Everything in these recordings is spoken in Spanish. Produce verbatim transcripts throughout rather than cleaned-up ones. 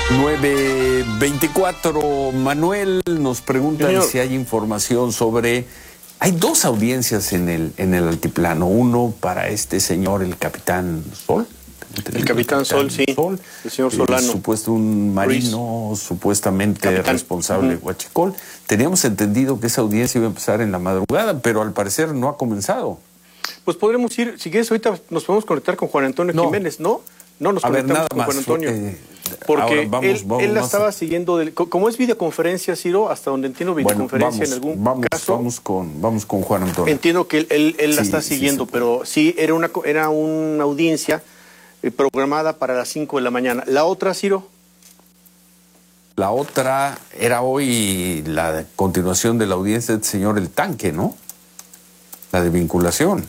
nueve veinticuatro, Manuel, nos preguntan Señor. si hay información sobre... Hay dos audiencias en el, en el altiplano, uno para este señor, el Capitán Sol. El Capitán Sol, sí, Sol, el señor Solano. Eh, supuesto un marino, Ruiz. supuestamente Capitán. responsable de Uh-huh. Huachicol. Teníamos entendido que esa audiencia iba a empezar en la madrugada, pero al parecer no ha comenzado. Pues podremos ir, si quieres, ahorita nos podemos conectar con Juan Antonio No. Jiménez, ¿no? No nos A ver, conectamos nada con más, Juan Antonio. eh, porque ahora vamos, él, vamos él la más estaba a... siguiendo, del, co- como es videoconferencia, Ciro, hasta donde entiendo Bueno, videoconferencia vamos, en algún vamos, caso. vamos, con, vamos con Juan Antonio. Entiendo que él, él, él la Sí, está sí, siguiendo, sí. pero sí, era una, co- era una audiencia eh, programada para las cinco de la mañana. ¿La otra, Ciro? La otra era hoy la continuación de la audiencia del señor El Tanque, ¿no? La de vinculación.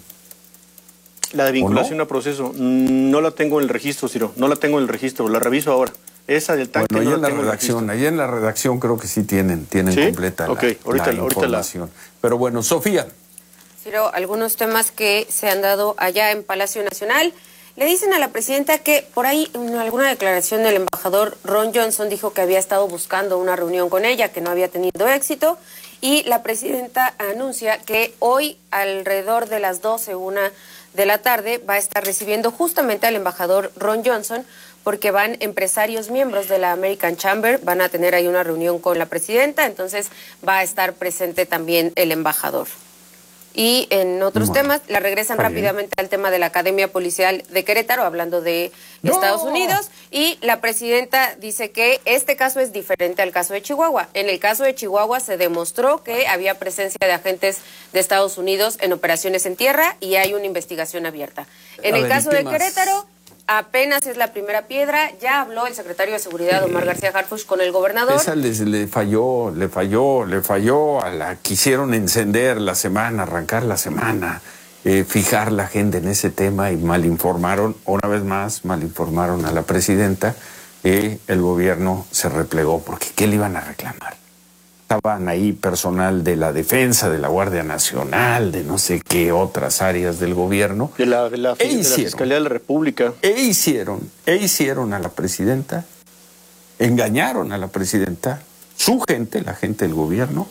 La de vinculación no? a proceso. Mm, No la tengo en el registro, Ciro. No la tengo en el registro. La reviso ahora. Esa del tanque Bueno, ahí no en la la tengo en el redacción, registro. ahí en la redacción creo que sí tienen, tienen ¿Sí? completa Ok, la, ahorita- la ahorita la- información. Pero bueno, Sofía. Ciro, algunos temas que se han dado allá en Palacio Nacional. Le dicen a la presidenta que por ahí en alguna declaración del embajador Ron Johnson dijo que había estado buscando una reunión con ella, que no había tenido éxito, y la presidenta anuncia que hoy alrededor de las doce, una de la tarde va a estar recibiendo justamente al embajador Ron Johnson, porque van empresarios miembros de la American Chamber, van a tener ahí una reunión con la presidenta, entonces va a estar presente también el embajador. Y en otros Bueno, temas, la regresan está bien. rápidamente al tema de la Academia Policial de Querétaro, hablando de ¡No! Estados Unidos, y la presidenta dice que este caso es diferente al caso de Chihuahua. En el caso de Chihuahua se demostró que había presencia de agentes de Estados Unidos en operaciones en tierra y hay una investigación abierta. En A el ver, caso ¿y qué de más? Querétaro, apenas es la primera piedra, ya habló el secretario de Seguridad, Omar García Harfuch, con el gobernador. Esa les, le falló, le falló, le falló a la quisieron encender la semana, arrancar la semana, eh, fijar la agenda en ese tema y malinformaron, una vez más, malinformaron a la presidenta y el gobierno se replegó, porque ¿qué le iban a reclamar? Estaban ahí personal de la defensa, de la Guardia Nacional, de no sé qué otras áreas del gobierno. De la, de la, E de la hicieron. Fiscalía de la República. E hicieron, e hicieron a la presidenta, engañaron a la presidenta, su gente, la gente del gobierno,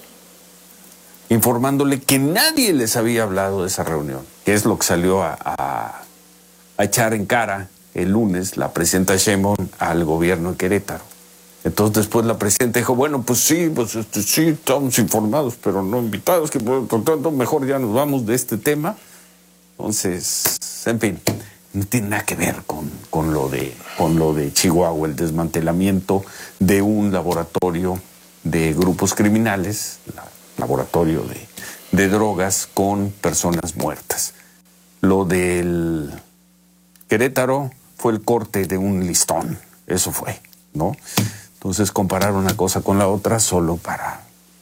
informándole que nadie les había hablado de esa reunión, que es lo que salió a, a, a echar en cara el lunes la presidenta Sheinbaum al gobierno de Querétaro. Entonces después la presidenta dijo, bueno, pues sí, pues este, sí, estamos informados, pero no invitados, que por por tanto mejor ya nos vamos de este tema. Entonces, en fin, no tiene nada que ver con, con, lo de, con lo de Chihuahua, el desmantelamiento de un laboratorio de grupos criminales, la- laboratorio de, de drogas con personas muertas. Lo del Querétaro fue el corte de un listón, eso fue, ¿no? Entonces comparar una cosa con la otra solo para,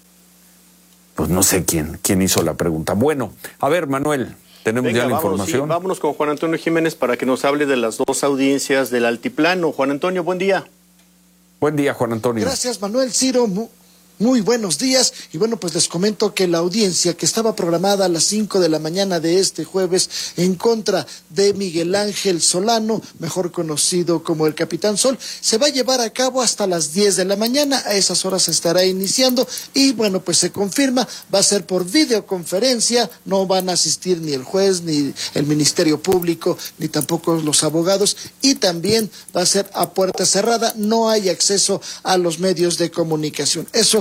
pues no sé quién, quién hizo la pregunta. Bueno, a ver, Manuel, tenemos Venga, ya la vámonos, información. sí, vámonos con Juan Antonio Jiménez para que nos hable de las dos audiencias del altiplano. Juan Antonio, buen día. Buen día, Juan Antonio. Gracias, Manuel Ciro. Mu- Muy buenos días. Y bueno, pues les comento que la audiencia que estaba programada a las cinco de la mañana de este jueves en contra de Miguel Ángel Solano, mejor conocido como el Capitán Sol, se va a llevar a cabo hasta las diez de la mañana. A esas horas se estará iniciando y bueno, pues se confirma, va a ser por videoconferencia, no van a asistir ni el juez, ni el Ministerio Público, ni tampoco los abogados, y también va a ser a puerta cerrada, no hay acceso a los medios de comunicación. Eso